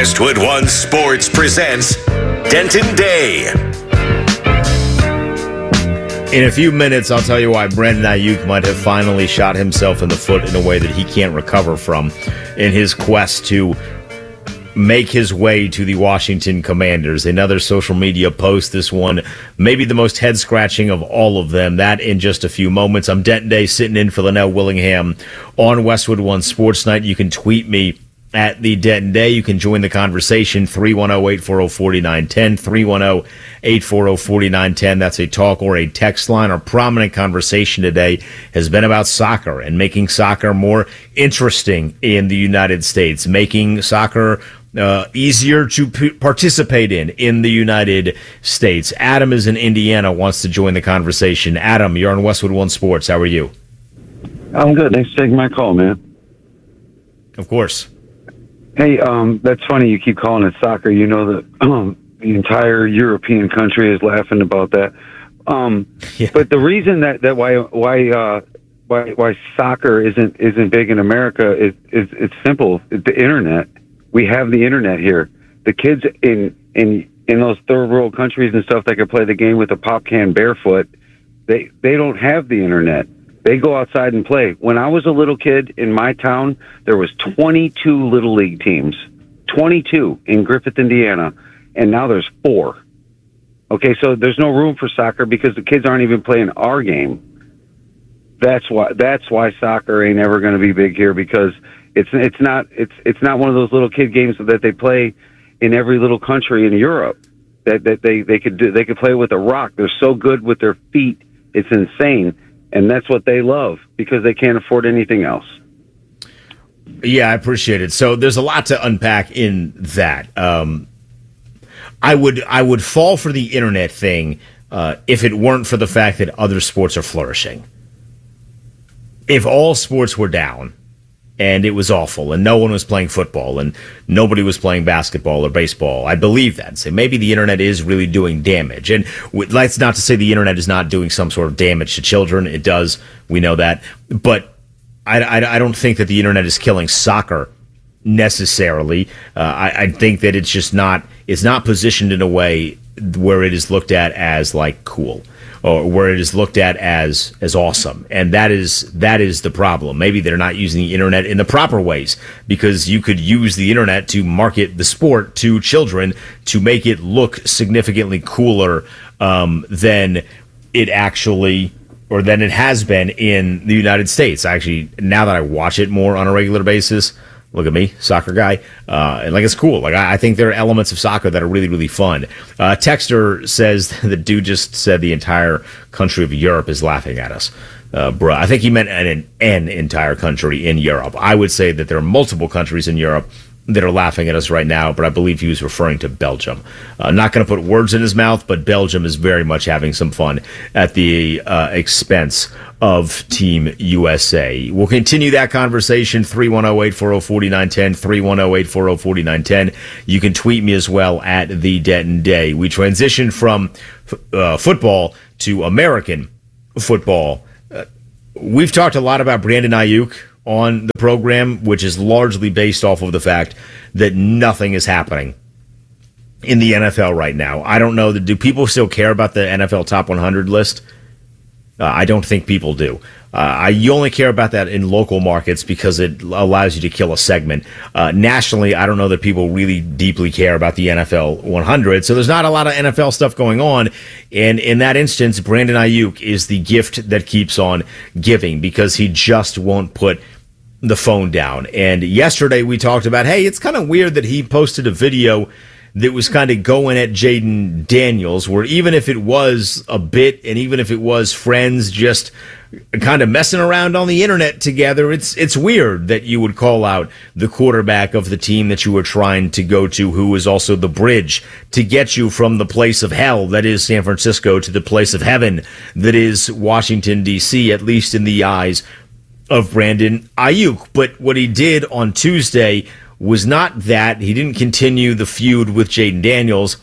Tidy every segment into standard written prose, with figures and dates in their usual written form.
Westwood One Sports presents Denton Day. In a few minutes, I'll tell you why Brandon Aiyuk might have finally shot himself in the foot in a way that he can't recover from in his quest to make his way to the Washington Commanders. Another social media post, this one maybe the most head-scratching of all of them. That in just a few moments. I'm Denton Day, sitting in for Linnell Willingham on Westwood One Sports Night. You can tweet me at the Denton Day. You can join the conversation, 310-840-4910, 310-840-4910. That's a talk or a text line. Our prominent conversation today has been about soccer and making soccer more interesting in the United States, making soccer easier to participate in the United States. Adam is in Indiana, wants to join the conversation. Adam, you're on Westwood One Sports. How are you? I'm good. Thanks for taking my call, man. Of course. Hey, that's funny you keep calling it soccer. You know that the entire European country is laughing about that. Yeah. But the reason that why soccer isn't big in America is it's simple. It's the internet. We have the internet here. The kids in those third world countries and stuff that can play the game with a pop can barefoot, they don't have the internet. They go outside and play. When I was a little kid in my town, there was 22 Little League teams. 22 in Griffith, Indiana. And now there's 4. Okay, so there's no room for soccer because the kids aren't even playing our game. That's why soccer ain't ever going to be big here, because it's not one of those little kid games that they play in every little country in Europe that they could play with a rock. They're so good with their feet. It's insane. And that's what they love because they can't afford anything else. Yeah, I appreciate it. So there's a lot to unpack in that. I would fall for the internet thing if it weren't for the fact that other sports are flourishing. If all sports were down and it was awful and no one was playing football and nobody was playing basketball or baseball, I believe that. Say maybe the internet is really doing damage. And that's not to say the internet is not doing some sort of damage to children. It does. We know that. But I don't think that the internet is killing soccer necessarily. I think that it's not positioned in a way where it is looked at as like cool, or where it is looked at as awesome. And that is the problem. Maybe they're not using the internet in the proper ways, because you could use the internet to market the sport to children to make it look significantly cooler than it actually, or than it has been in the United States. Actually, now that I watch it more on a regular basis, look at me, soccer guy. And like, it's cool. Like, I think there are elements of soccer that are really, really fun. Texter says the dude just said the entire country of Europe is laughing at us. Bruh, I think he meant an entire country in Europe. I would say that there are multiple countries in Europe that are laughing at us right now, but I believe he was referring to Belgium. Not going to put words in his mouth, but Belgium is very much having some fun at the expense of Team USA. We'll continue that conversation, 310-840-4910, 310-840-4910. You can tweet me as well at the Denton Day. We transition from football to American football. We've talked a lot about Brandon Aiyuk on the program, which is largely based off of the fact that nothing is happening in the NFL right now. I don't know, do people still care about the NFL Top 100 list? I don't think people do. You only care about that in local markets because it allows you to kill a segment. Nationally, I don't know that people really deeply care about the NFL 100. So there's not a lot of NFL stuff going on. And in that instance, Brandon Aiyuk is the gift that keeps on giving, because he just won't put the phone down. And yesterday we talked about, hey, it's kind of weird that he posted a video that was kind of going at Jayden Daniels, where even if it was a bit and even if it was friends just kind of messing around on the internet together, it's weird that you would call out the quarterback of the team that you were trying to go to, who is also the bridge to get you from the place of hell that is San Francisco to the place of heaven that is Washington, D.C., at least in the eyes of Brandon Aiyuk. But what he did on Tuesday was not that. He didn't continue the feud with Jayden Daniels.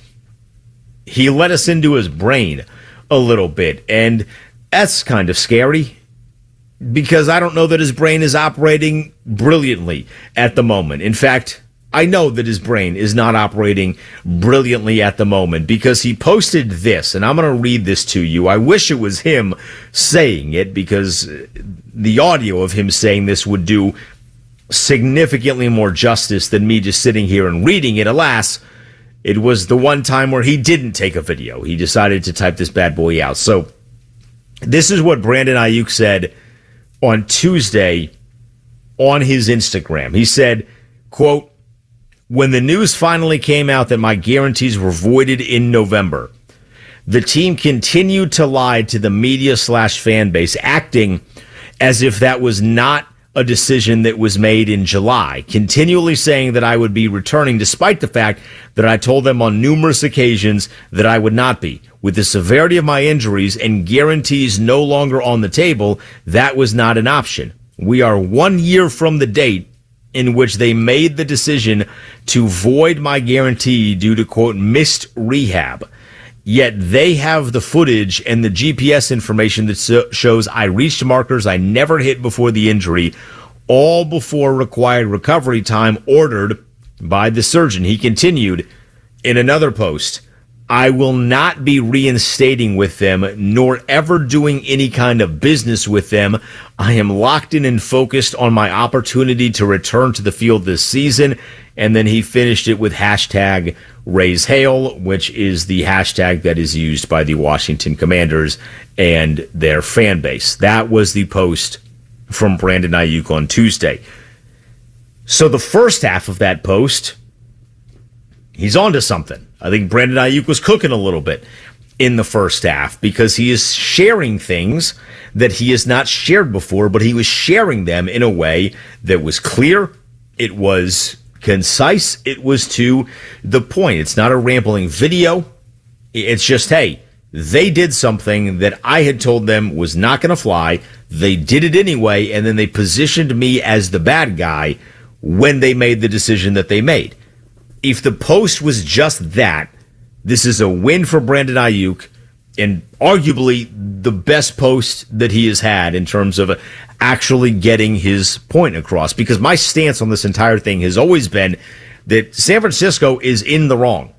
He let us into his brain a little bit, and that's kind of scary, because I don't know that his brain is operating brilliantly at the moment. In fact, I know that his brain is not operating brilliantly at the moment because he posted this, and I'm going to read this to you. I wish it was him saying it because the audio of him saying this would do significantly more justice than me just sitting here and reading it. Alas, it was the one time where he didn't take a video. He decided to type this bad boy out. So this is what Brandon Ayuk said on Tuesday on his Instagram. He said, quote, "When the news finally came out that my guarantees were voided in November, the team continued to lie to the media/fan base, acting as if that was not a decision that was made in July, continually saying that I would be returning despite the fact that I told them on numerous occasions that I would not be. With the severity of my injuries and guarantees no longer on the table, that was not an option. We are 1 year from the date in which they made the decision to void my guarantee due to, quote, missed rehab. Yet they have the footage and the GPS information that shows I reached markers I never hit before the injury, all before required recovery time ordered by the surgeon." He continued in another post, "I will not be reinstating with them, nor ever doing any kind of business with them. I am locked in and focused on my opportunity to return to the field this season." And then he finished it with hashtag Raise Hail, which is the hashtag that is used by the Washington Commanders and their fan base. That was the post from Brandon Ayuk on Tuesday. So the first half of that post, he's onto something. I think Brandon Ayuk was cooking a little bit in the first half because he is sharing things that he has not shared before, but he was sharing them in a way that was clear. It was concise. It was to the point. It's not a rambling video. It's just, hey, they did something that I had told them was not going to fly. They did it anyway, and then they positioned me as the bad guy when they made the decision that they made. If the post was just that, this is a win for Brandon Ayuk and arguably the best post that he has had in terms of actually getting his point across. Because my stance on this entire thing has always been that San Francisco is in the wrong.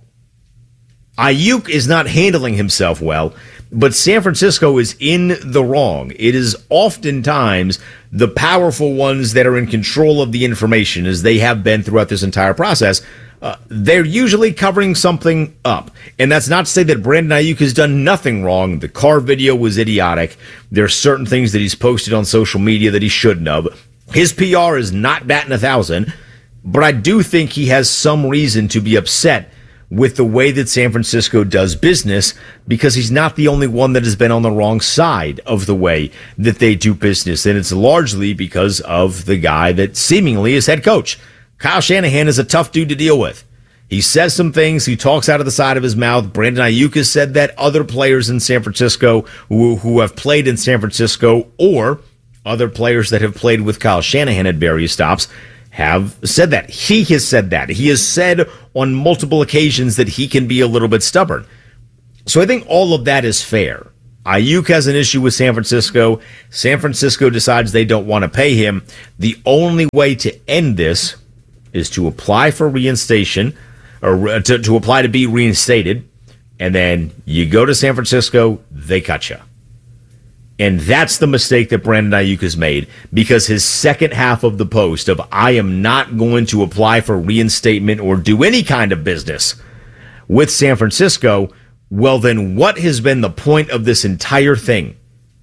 Ayuk is not handling himself well, but San Francisco is in the wrong. It is oftentimes the powerful ones that are in control of the information, as they have been throughout this entire process. They're usually covering something up. And that's not to say that Brandon Ayuk has done nothing wrong. The car video was idiotic. There are certain things that he's posted on social media that he shouldn't have. His PR is not batting 1,000, but I do think he has some reason to be upset with the way that San Francisco does business, because he's not the only one that has been on the wrong side of the way that they do business. And it's largely because of the guy that seemingly is head coach. Kyle Shanahan is a tough dude to deal with. He says some things. He talks out of the side of his mouth. Brandon Ayuk has said that. Other players in San Francisco who have played in San Francisco, or other players that have played with Kyle Shanahan at various stops, have said that. He has said that. He has said on multiple occasions that he can be a little bit stubborn. So I think all of that is fair. Ayuk has an issue with San Francisco. San Francisco decides they don't want to pay him. The only way to end this is to apply for reinstation, or to apply to be reinstated, and then you go to San Francisco, they cut you. And that's the mistake that Brandon Ayuk has made, because his second half of the post of "I am not going to apply for reinstatement or do any kind of business with San Francisco," well, then what has been the point of this entire thing?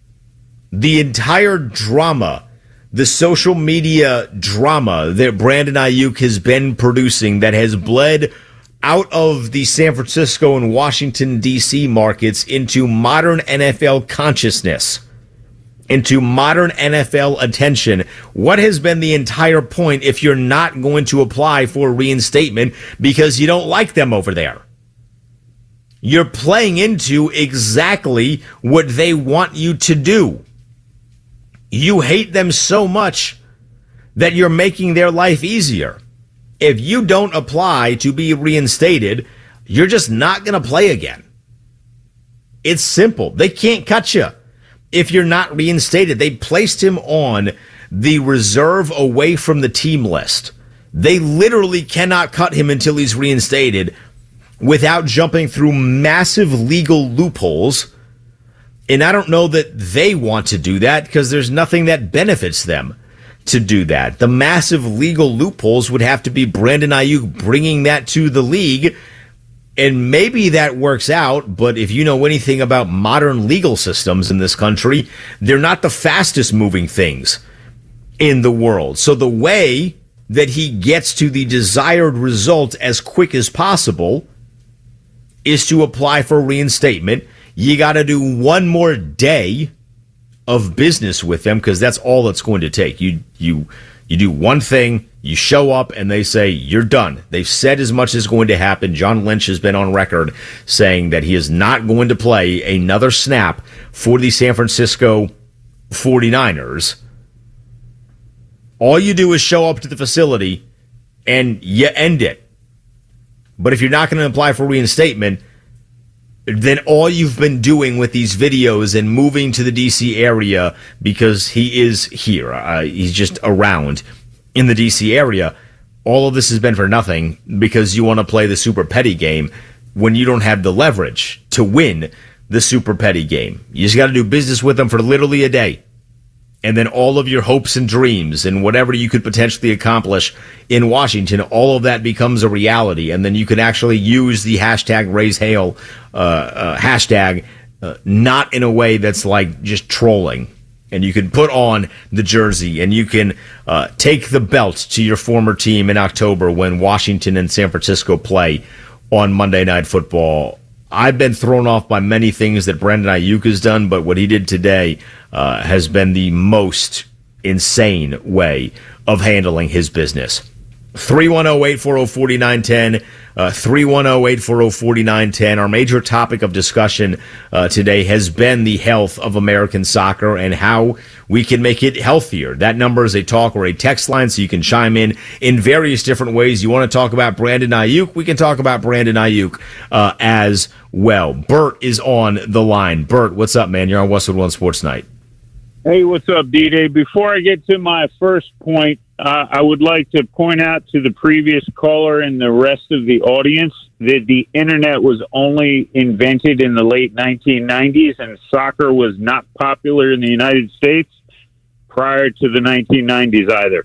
The entire drama, the social media drama that Brandon Ayuk has been producing, that has bled out of the San Francisco and Washington, D.C. markets into modern NFL consciousness, into modern NFL attention. What has been the entire point if you're not going to apply for reinstatement because you don't like them over there? You're playing into exactly what they want you to do. You hate them so much that you're making their life easier. If you don't apply to be reinstated, you're just not going to play again. It's simple. They can't cut you if you're not reinstated. They placed him on the reserve away from the team list. They literally cannot cut him until he's reinstated without jumping through massive legal loopholes. And I don't know that they want to do that because there's nothing that benefits them to do that. The massive legal loopholes would have to be Brandon Ayuk bringing that to the league. And maybe that works out, but if you know anything about modern legal systems in this country, they're not the fastest moving things in the world. So the way that he gets to the desired result as quick as possible is to apply for reinstatement. You got to do one more day of business with them because that's all it's going to take. You do one thing, you show up, and they say, you're done. They've said as much is going to happen. John Lynch has been on record saying that he is not going to play another snap for the San Francisco 49ers. All you do is show up to the facility, and you end it. But if you're not going to apply for reinstatement, then all you've been doing with these videos and moving to the D.C. area because he is here, he's just around in the D.C. area, all of this has been for nothing because you want to play the super petty game when you don't have the leverage to win the super petty game. You just got to do business with them for literally a day. And then all of your hopes and dreams and whatever you could potentially accomplish in Washington, all of that becomes a reality. And then you can actually use the hashtag Raise Hail hashtag, not in a way that's like just trolling. And you can put on the jersey and you can take the belt to your former team in October when Washington and San Francisco play on Monday Night Football. I've been thrown off by many things that Brandon Ayuk has done, but what he did today has been the most insane way of handling his business. 310-840-4910, 310-840-4910. Our major topic of discussion today has been the health of American soccer and how we can make it healthier. That number is a talk or a text line, so you can chime in various different ways. You want to talk about Brandon Ayuk? We can talk about Brandon Ayuk as well. Bert is on the line. Bert, what's up, man? You're on Westwood One Sports Night. Hey, what's up, D-Day? Before I get to my first point, I would like to point out to the previous caller and the rest of the audience that the internet was only invented in the late 1990s and soccer was not popular in the United States prior to the 1990s either.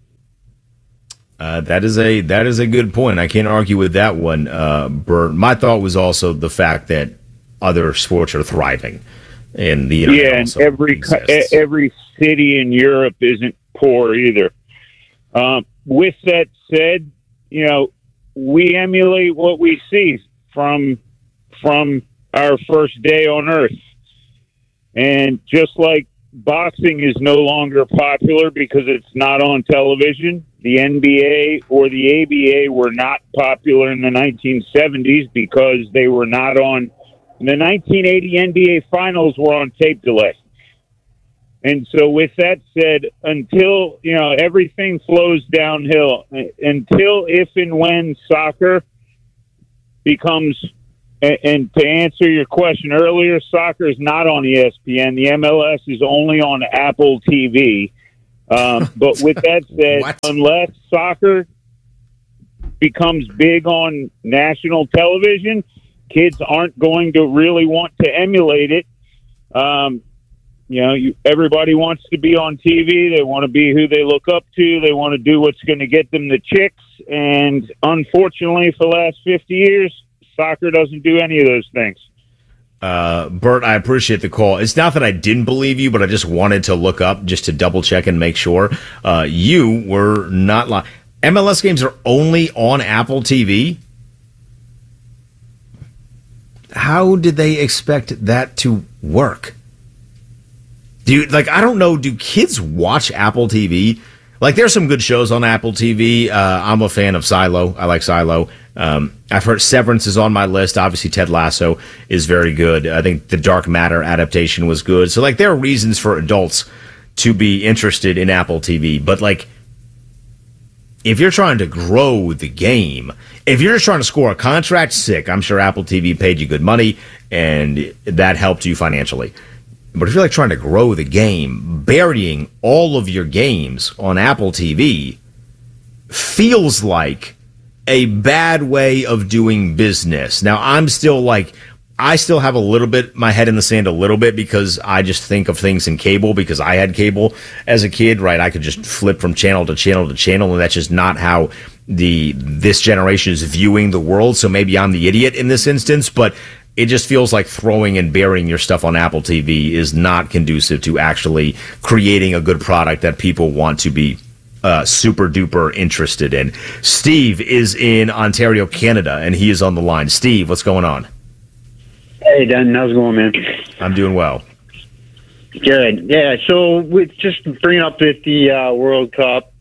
That is a good point. I can't argue with that one, Bert. My thought was also the fact that other sports are thriving. And the and every city in Europe isn't poor either. With that said, we emulate what we see from our first day on Earth. And just like boxing is no longer popular because it's not on television, the NBA or the ABA were not popular in the 1970s because they were not on. The 1980 NBA Finals were on tape delay. And so with that said, until, everything flows downhill, until if and when soccer becomes, and to answer your question earlier, soccer is not on ESPN. The MLS is only on Apple TV. But with that said, unless soccer becomes big on national television, kids aren't going to really want to emulate it. Everybody wants to be on TV. They want to be who they look up to. They want to do what's going to get them the chicks. And unfortunately, for the last 50 years, soccer doesn't do any of those things. Bert, I appreciate the call. It's not that I didn't believe you, but I just wanted to look up just to double check and make sure. You were not lying. MLS games are only on Apple TV. How did they expect that to work? I don't know, do kids watch Apple TV? Like, there's some good shows on Apple TV. I'm a fan of Silo. I like Silo. I've heard Severance is on my list. Obviously, Ted Lasso is very good. I think the Dark Matter adaptation was good. So, there are reasons for adults to be interested in Apple TV. But, if you're trying to grow the game, if you're just trying to score a contract, sick. I'm sure Apple TV paid you good money, and that helped you financially. But if you're trying to grow the game, burying all of your games on Apple TV, feels like a bad way of doing business. Now, I still have a little bit, my head in the sand a little bit, because I just think of things in cable, because I had cable as a kid, right? I could just flip from channel to channel to channel, and that's just not how this generation is viewing the world. So maybe I'm the idiot in this instance, but it just feels like throwing and burying your stuff on Apple TV is not conducive to actually creating a good product that people want to be super duper interested in. Steve is in Ontario, Canada, and he is on the line. Steve, what's going on? Hey, Dan, how's it going, man? I'm doing well. Good. Yeah, so with just bringing up with the World Cup,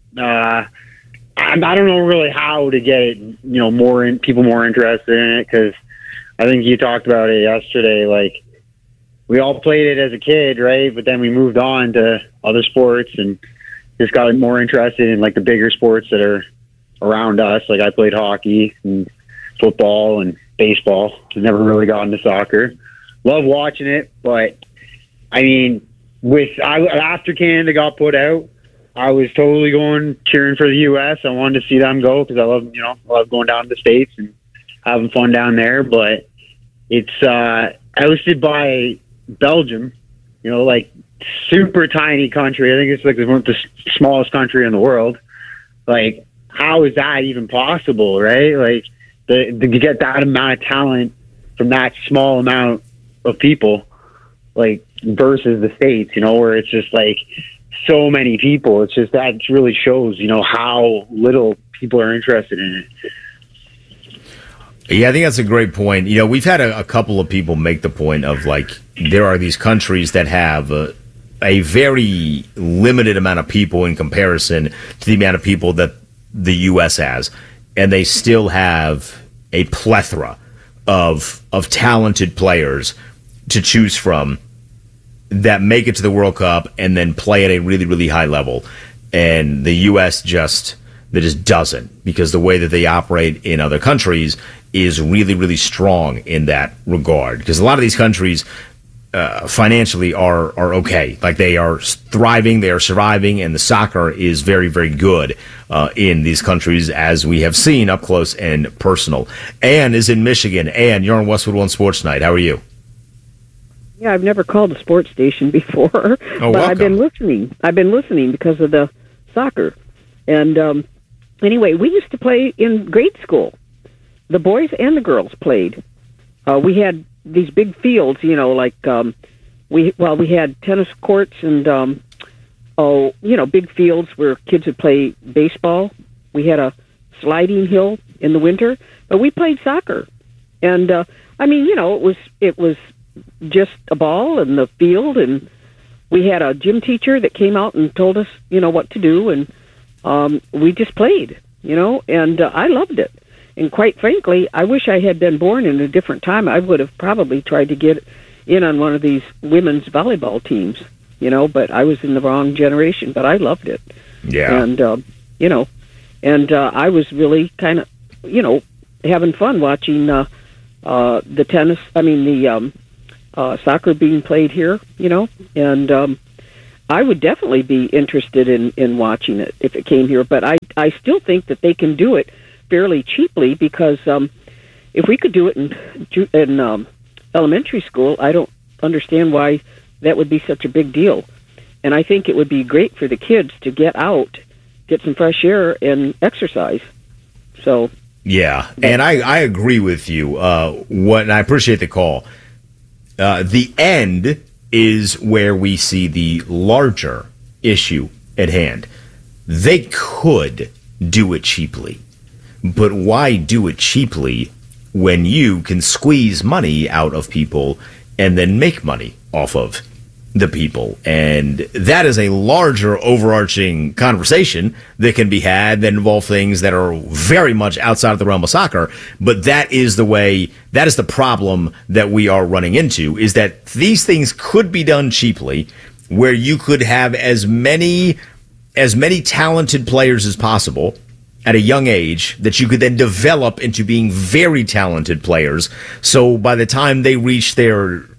I don't know really how to get it, people more interested in it, because I think you talked about it yesterday. Like, we all played it as a kid, right? But then we moved on to other sports and just got more interested in like the bigger sports that are around us. Like, I played hockey and football and baseball. I've never really got into soccer. Love watching it, but I mean, after Canada got put out, I was totally cheering for the U.S. I wanted to see them go because I love going down to the States and having fun down there. But it's hosted by Belgium, like super tiny country. I think it's like the smallest country in the world. Like, how is that even possible, right? Like, to get that amount of talent from that small amount of people, like, versus the States, where it's just like so many people. It's just that really shows, how little people are interested in it. Yeah, I think that's a great point. We've had a couple of people make the point of, like, there are these countries that have a very limited amount of people in comparison to the amount of people that the U.S. has, and they still have a plethora of talented players to choose from that make it to the World Cup and then play at a really, really high level. And the U.S. just doesn't, because the way that they operate in other countries is really, really strong in that regard. Because a lot of these countries financially are okay. Like, they are thriving, they are surviving, and the soccer is very, very good in these countries, as we have seen up close and personal. Ann is in Michigan. Ann, you're on Westwood One Sports Night. How are you? Yeah, I've never called a sports station before, but welcome. I've been listening because of the soccer. And anyway, we used to play in grade school. The boys and the girls played. We had these big fields, we had tennis courts and big fields where kids would play baseball. We had a sliding hill in the winter, but we played soccer. And it was just a ball in the field, and we had a gym teacher that came out and told us, what to do, and we just played, and I loved it. And quite frankly, I wish I had been born in a different time. I would have probably tried to get in on one of these women's volleyball teams, but I was in the wrong generation, but I loved it. Yeah. And, I was really kind of, having fun watching the tennis, soccer being played here, and I would definitely be interested in watching it if it came here. But I still think that they can do it fairly cheaply, because if we could do it in elementary school, I don't understand why that would be such a big deal. And I think it would be great for the kids to get out, get some fresh air, and exercise. So yeah, and I agree with you. And I appreciate the call. The end is where we see the larger issue at hand. They could do it cheaply, but why do it cheaply when you can squeeze money out of people and then make money off of the people? And that is a larger overarching conversation that can be had that involve things that are very much outside of the realm of soccer. But that is the problem that we are running into, is that these things could be done cheaply, where you could have as many talented players as possible at a young age that you could then develop into being very talented players. So by the time they reach their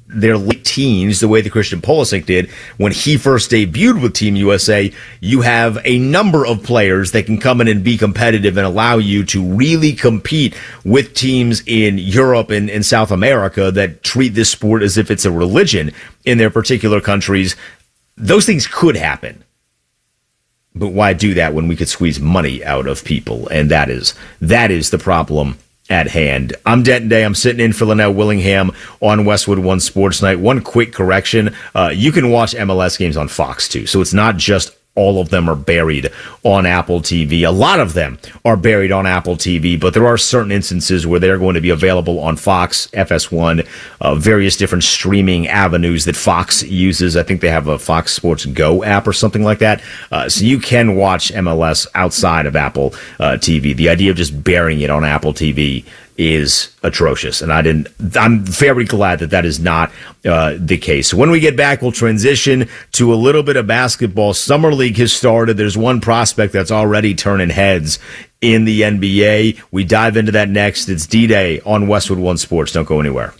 their late teens, the way that Christian Pulisic did when he first debuted with Team USA, you have a number of players that can come in and be competitive and allow you to really compete with teams in Europe and South America that treat this sport as if it's a religion in their particular countries. Those things could happen. But why do that when we could squeeze money out of people? And that is the problem at hand. I'm Denton Day. I'm sitting in for Linnell Willingham on Westwood One Sports Night. One quick correction. You can watch MLS games on Fox too. So it's not just all of them are buried on Apple TV. A lot of them are buried on Apple TV, but there are certain instances where they're going to be available on Fox, FS1, various different streaming avenues that Fox uses. I think they have a Fox Sports Go app or something like that. So you can watch MLS outside of Apple TV. The idea of just burying it on Apple TV is atrocious, and I'm very glad that is not the case. So when we get back, we'll transition to a little bit of basketball. Summer League has started. There's one prospect that's already turning heads in the NBA. We dive into that next. It's D-Day on Westwood One Sports. Don't go anywhere.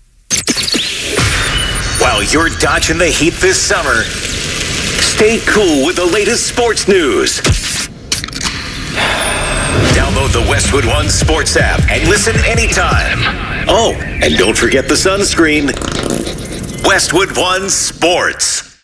While you're dodging the heat this summer, stay cool with the latest sports news. Download the Westwood One Sports app and listen anytime. Oh, and don't forget the sunscreen. Westwood One Sports.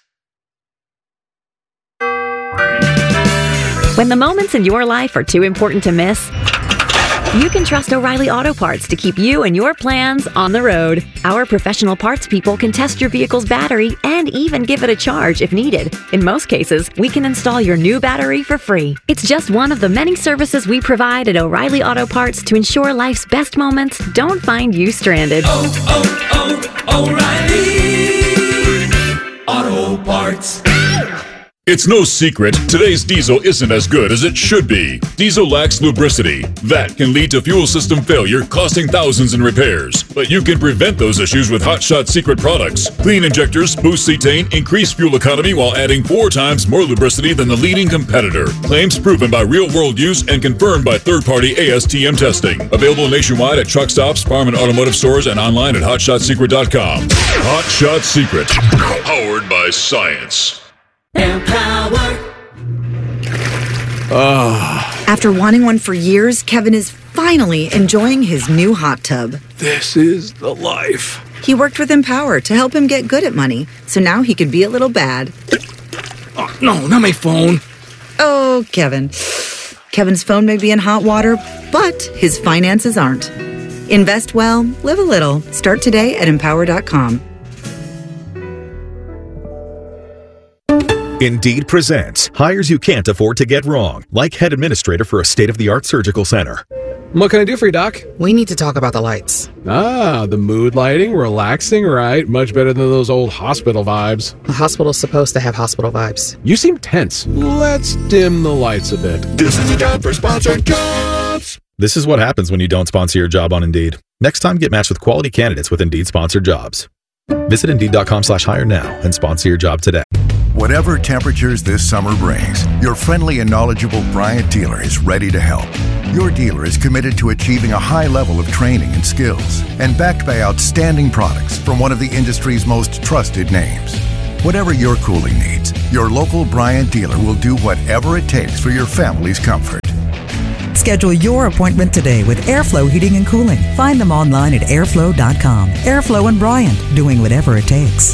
When the moments in your life are too important to miss, you can trust O'Reilly Auto Parts to keep you and your plans on the road. Our professional parts people can test your vehicle's battery and even give it a charge if needed. In most cases, we can install your new battery for free. It's just one of the many services we provide at O'Reilly Auto Parts to ensure life's best moments don't find you stranded. O'Reilly Auto Parts. It's no secret, today's diesel isn't as good as it should be. Diesel lacks lubricity. That can lead to fuel system failure, costing thousands in repairs. But you can prevent those issues with Hot Shot Secret products. Clean injectors, boost cetane, increase fuel economy while adding 4 times more lubricity than the leading competitor. Claims proven by real-world use and confirmed by third-party ASTM testing. Available nationwide at truck stops, farm and automotive stores, and online at hotshotsecret.com. Hot Shot Secret. Powered by science. After wanting one for years, Kevin is finally enjoying his new hot tub. This is the life. He worked with Empower to help him get good at money, so now he could be a little bad. Oh, no, not my phone. Oh, Kevin. Kevin's phone may be in hot water, but his finances aren't. Invest well, live a little. Start today at Empower.com. Indeed presents hires you can't afford to get wrong, like head administrator for a state-of-the-art surgical center. What can I do for you, Doc? We need to talk about the lights. Ah, the mood lighting, relaxing, right? Much better than those old hospital vibes. A hospital's supposed to have hospital vibes. You seem tense. Let's dim the lights a bit. This is a job for sponsored jobs. This is what happens when you don't sponsor your job on Indeed. Next time, get matched with quality candidates with Indeed sponsored jobs. Visit Indeed.com/hire now and sponsor your job today. Whatever temperatures this summer brings, your friendly and knowledgeable Bryant dealer is ready to help. Your dealer is committed to achieving a high level of training and skills and backed by outstanding products from one of the industry's most trusted names. Whatever your cooling needs, your local Bryant dealer will do whatever it takes for your family's comfort. Schedule your appointment today with Airflow Heating and Cooling. Find them online at airflow.com. Airflow and Bryant, doing whatever it takes.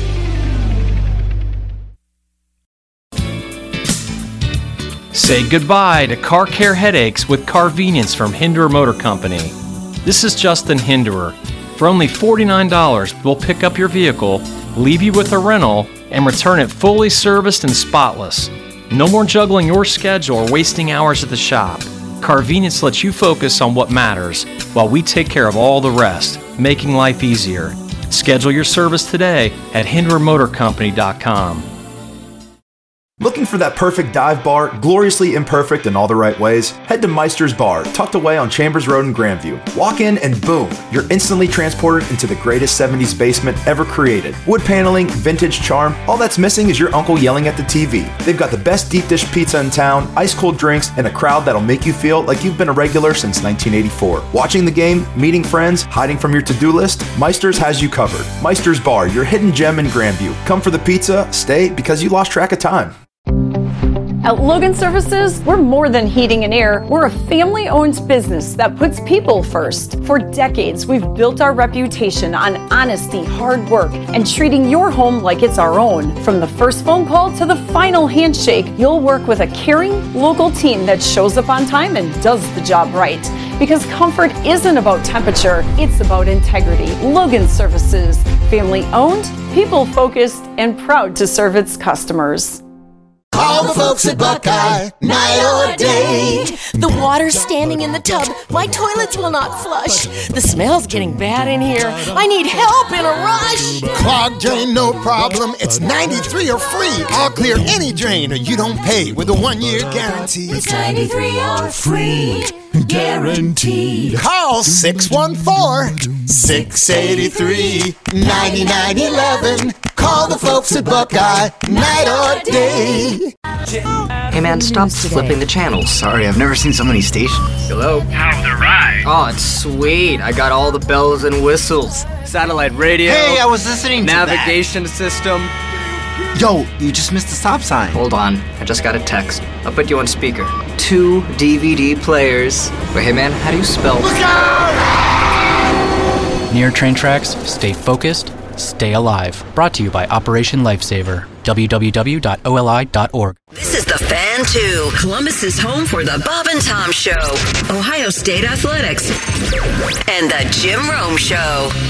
Say goodbye to car care headaches with Carvenience from Hinderer Motor Company. This is Justin Hinderer. For only $49, we'll pick up your vehicle, leave you with a rental, and return it fully serviced and spotless. No more juggling your schedule or wasting hours at the shop. Carvenience lets you focus on what matters while we take care of all the rest, making life easier. Schedule your service today at HindererMotorCompany.com. Looking for that perfect dive bar, gloriously imperfect in all the right ways? Head to Meister's Bar, tucked away on Chambers Road in Grandview. Walk in and boom, you're instantly transported into the greatest 70s basement ever created. Wood paneling, vintage charm, all that's missing is your uncle yelling at the TV. They've got the best deep dish pizza in town, ice cold drinks, and a crowd that'll make you feel like you've been a regular since 1984. Watching the game, meeting friends, hiding from your to-do list, Meister's has you covered. Meister's Bar, your hidden gem in Grandview. Come for the pizza, stay because you lost track of time. At Logan Services, we're more than heating and air. We're a family-owned business that puts people first. For decades, we've built our reputation on honesty, hard work, and treating your home like it's our own. From the first phone call to the final handshake, you'll work with a caring, local team that shows up on time and does the job right. Because comfort isn't about temperature, it's about integrity. Logan Services, family-owned, people-focused, and proud to serve its customers. Call the folks at Buckeye, night or day. The water's standing in the tub. My toilets will not flush. The smell's getting bad in here. I need help in a rush. Clogged drain, no problem. It's 93 or free. I'll clear any drain or you don't pay with a 1-year guarantee. It's 93 or free. Guaranteed. Call 614-683-9911. Call the folks at Buckeye, night or day. Hey man, stop flipping the channels. Sorry, I've never seen so many stations. Hello? How's the ride? Oh, it's sweet. I got all the bells and whistles. Satellite radio. Hey, I was listening to navigation system. Yo, you just missed the stop sign. Hold on, I just got a text. I'll put you on speaker. 2 DVD players. But hey man, how do you spell? Look out! Near train tracks, stay focused, stay alive. Brought to you by Operation Lifesaver. www.oli.org. This is the Fan 2, Columbus's home for the Bob and Tom Show, Ohio State Athletics, and the Jim Rome Show.